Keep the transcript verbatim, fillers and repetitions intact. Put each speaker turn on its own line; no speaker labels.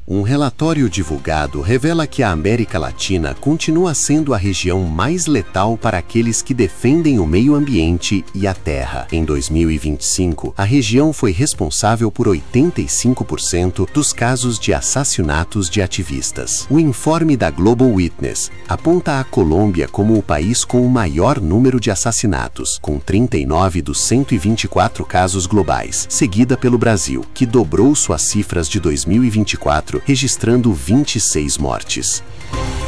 Um relatório divulgado revela que a América Latina continua sendo a região mais letal para aqueles que defendem o meio ambiente e a terra. Em dois mil e vinte e cinco, a região foi responsável por oitenta e cinco por cento dos casos de assassinatos de ativistas. O informe da Global Witness aponta a Colômbia como o país com o maior número de assassinatos, com trinta e nove dos cento e vinte e quatro casos globais, seguida pelo Brasil, que dobrou suas cifras de dois mil e vinte e quatro, registrando vinte e seis mortes.